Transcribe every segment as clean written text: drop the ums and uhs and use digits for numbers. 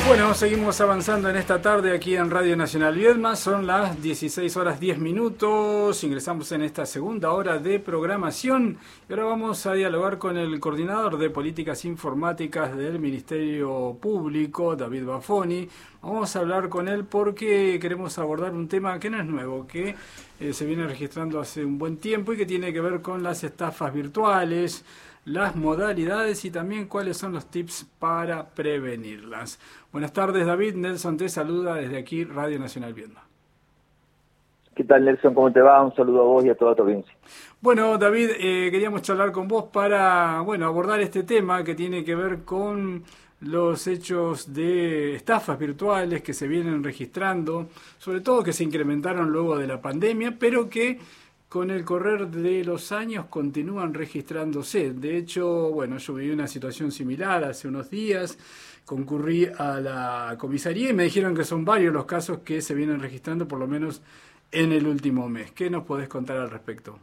Bueno, seguimos avanzando en esta tarde aquí en Radio Nacional Viedma. Son las 16 horas 10 minutos. Ingresamos en esta segunda hora de programación. Y ahora vamos a dialogar con el coordinador de políticas informáticas del Ministerio Público, David Bafoni. Vamos a hablar con él porque queremos abordar un tema que no es nuevo, que se viene registrando hace un buen tiempo y que tiene que ver con las estafas virtuales, las modalidades y también cuáles son los tips para prevenirlas. Buenas tardes, David. Nelson te saluda desde aquí, Radio Nacional Viedma. ¿Qué tal, Nelson? ¿Cómo te va? Un saludo a vos y a toda tu audiencia. Bueno, David, queríamos charlar con vos para abordar este tema que tiene que ver con los hechos de estafas virtuales que se vienen registrando, sobre todo que se incrementaron luego de la pandemia, pero que con el correr de los años continúan registrándose. De hecho, yo viví una situación similar hace unos días. Concurrí a la comisaría y me dijeron que son varios los casos que se vienen registrando, por lo menos en el último mes. ¿Qué nos podés contar al respecto?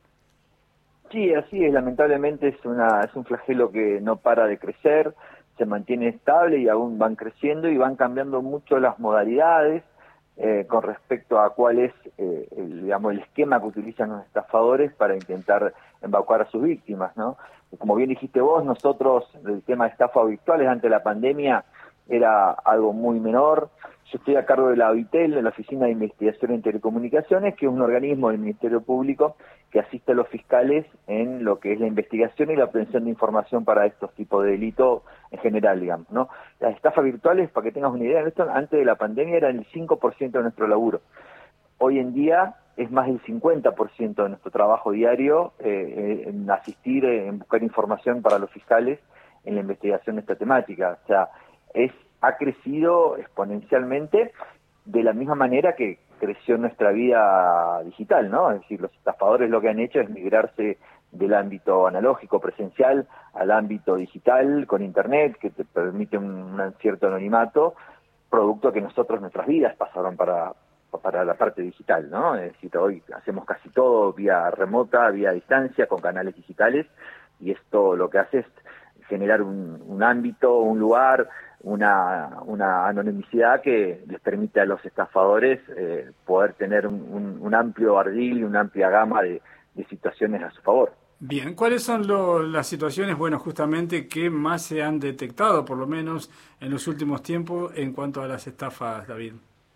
Sí, así es. Lamentablemente es un flagelo que no para de crecer, se mantiene estable y aún van creciendo y van cambiando mucho las modalidades con respecto a cuál es el esquema que utilizan los estafadores para intentar embaucar a sus víctimas, ¿no? Como bien dijiste vos, nosotros el tema de estafas virtuales ante la pandemia era algo muy menor. Yo estoy a cargo de la OITEL, de la Oficina de Investigación en Telecomunicaciones, que es un organismo del Ministerio Público que asiste a los fiscales en lo que es la investigación y la obtención de información para estos tipos de delitos en general, digamos, ¿no? Las estafas virtuales, para que tengas una idea, esto antes de la pandemia eran el 5% de nuestro laburo. Hoy en día es más del 50% de nuestro trabajo diario en asistir, en buscar información para los fiscales en la investigación de esta temática. O sea, ha crecido exponencialmente de la misma manera que creció nuestra vida digital, ¿no? Es decir, los estafadores lo que han hecho es migrarse del ámbito analógico presencial al ámbito digital con internet, que te permite un cierto anonimato, producto que nuestras vidas pasaron para la parte digital, ¿no? Es decir, hoy hacemos casi todo vía remota, vía distancia, con canales digitales, y esto lo que hace es generar un ámbito, un lugar, una anonimidad que les permite a los estafadores poder tener un amplio ardil y una amplia gama de situaciones a su favor. Bien, ¿cuáles son las situaciones, justamente que más se han detectado, por lo menos en los últimos tiempos, en cuanto a las estafas, David?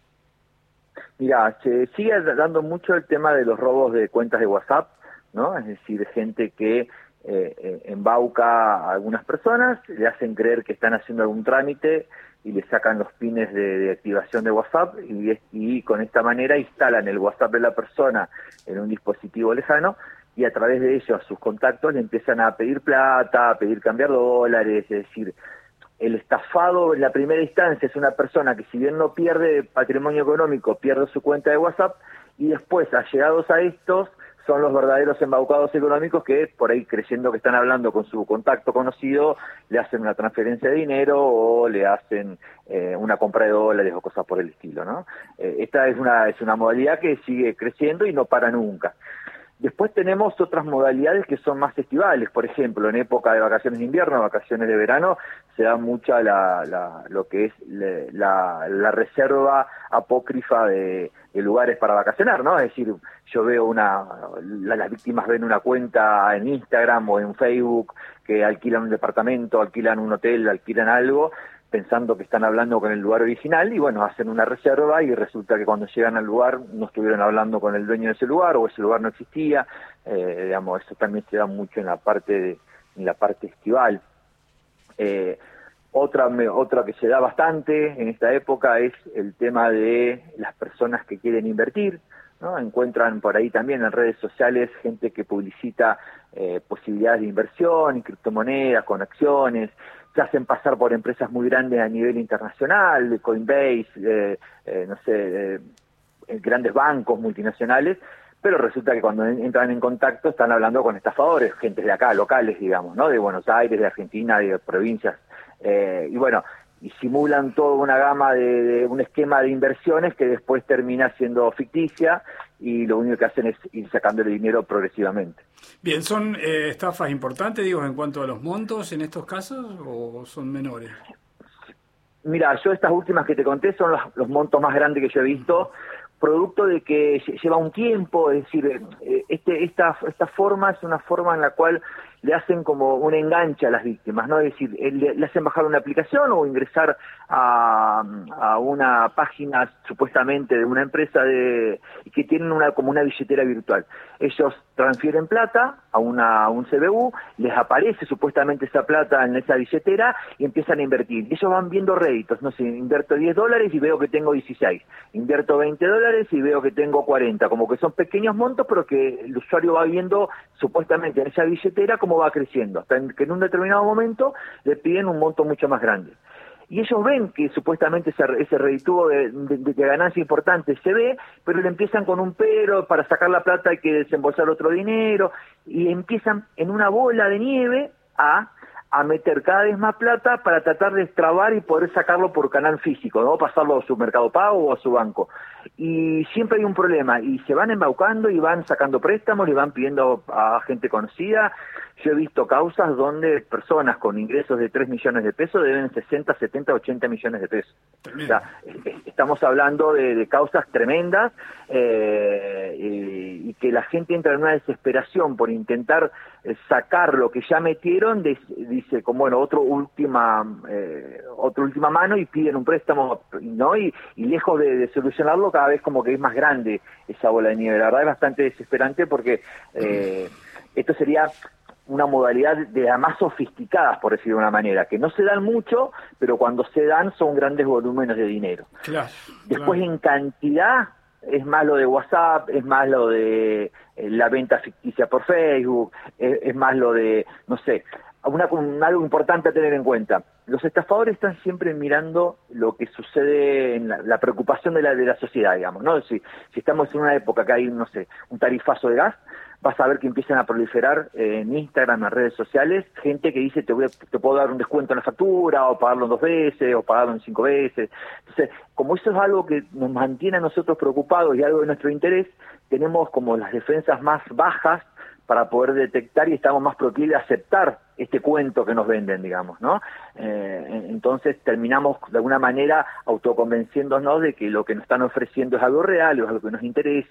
Mira, se sigue dando mucho el tema de los robos de cuentas de WhatsApp, ¿no? Es decir, gente que embauca a algunas personas, le hacen creer que están haciendo algún trámite y le sacan los pines de activación de WhatsApp y con esta manera instalan el WhatsApp de la persona en un dispositivo lejano y a través de ello a sus contactos le empiezan a pedir plata, a pedir cambiar dólares. Es decir, el estafado en la primera instancia es una persona que si bien no pierde patrimonio económico, pierde su cuenta de WhatsApp y después, allegados a estos, son los verdaderos embaucados económicos que por ahí creyendo que están hablando con su contacto conocido, le hacen una transferencia de dinero o le hacen una compra de dólares o cosas por el estilo, ¿no? Esta es una modalidad que sigue creciendo y no para nunca. Después tenemos otras modalidades que son más estivales, por ejemplo, en época de vacaciones de invierno, vacaciones de verano, se da mucha lo que es la reserva apócrifa de lugares para vacacionar, ¿no? Es decir, yo veo las víctimas ven una cuenta en Instagram o en Facebook que alquilan un departamento, alquilan un hotel, alquilan algo, pensando que están hablando con el lugar original y hacen una reserva y resulta que cuando llegan al lugar no estuvieron hablando con el dueño de ese lugar o ese lugar no existía. Eso también se da mucho en la parte estival. Otra que se da bastante en esta época es el tema de las personas que quieren invertir, ¿no? Encuentran por ahí también en redes sociales gente que publicita posibilidades de inversión en criptomonedas, con acciones, se hacen pasar por empresas muy grandes a nivel internacional, Coinbase, grandes bancos multinacionales, pero resulta que cuando entran en contacto están hablando con estafadores, gente de acá, locales, digamos, ¿no? De Buenos Aires, de Argentina, de provincias, y simulan toda una gama de un esquema de inversiones que después termina siendo ficticia y lo único que hacen es ir sacándole dinero progresivamente. Bien, ¿son estafas importantes, en cuanto a los montos en estos casos o son menores? Mira, yo estas últimas que te conté son los montos más grandes que yo he visto, producto de que lleva un tiempo, es decir, esta forma es una forma en la cual le hacen como un enganche a las víctimas, ¿no? Es decir, le hacen bajar una aplicación o ingresar a una página supuestamente de una empresa que tienen como una billetera virtual. Ellos transfieren plata a un CBU, les aparece supuestamente esa plata en esa billetera y empiezan a invertir. Ellos van viendo réditos, no sé, invierto $10 y veo que tengo 16, invierto $20 y veo que tengo 40, como que son pequeños montos, pero que el usuario va viendo supuestamente en esa billetera cómo va creciendo, hasta que en un determinado momento le piden un monto mucho más grande. Y ellos ven que supuestamente ese redituo de ganancia importante se ve, pero le empiezan con un pero, para sacar la plata hay que desembolsar otro dinero, y empiezan en una bola de nieve a meter cada vez más plata para tratar de extrabar y poder sacarlo por canal físico, ¿no? Pasarlo a su Mercado Pago o a su banco. Y siempre hay un problema, y se van embaucando y van sacando préstamos y van pidiendo a gente conocida. Yo he visto causas donde personas con ingresos de 3 millones de pesos deben 60, 70, 80 millones de pesos. O sea, estamos hablando de causas tremendas, y que la gente entra en una desesperación por intentar sacar lo que ya metieron, dice como bueno, otra última mano, y piden un préstamo, ¿no? Y lejos de solucionarlo, cada vez como que es más grande esa bola de nieve. La verdad es bastante desesperante porque esto sería una modalidad de las más sofisticadas, por decirlo de una manera, que no se dan mucho, pero cuando se dan son grandes volúmenes de dinero. Claro, Después claro. En cantidad es más lo de WhatsApp, es más lo de la venta ficticia por Facebook, es más lo de, no sé, algo importante a tener en cuenta. Los estafadores están siempre mirando lo que sucede en la preocupación de la sociedad, digamos, ¿no? Si estamos en una época que hay, no sé, un tarifazo de gas, vas a ver que empiezan a proliferar en Instagram, en las redes sociales, gente que dice te puedo dar un descuento en la factura, o pagarlo en 2 veces, o pagarlo en 5 veces. Entonces, como eso es algo que nos mantiene a nosotros preocupados y algo de nuestro interés, tenemos como las defensas más bajas para poder detectar, y estamos más proclives a aceptar este cuento que nos venden, digamos, ¿no? Entonces terminamos de alguna manera autoconvenciéndonos de que lo que nos están ofreciendo es algo real, es algo que nos interesa.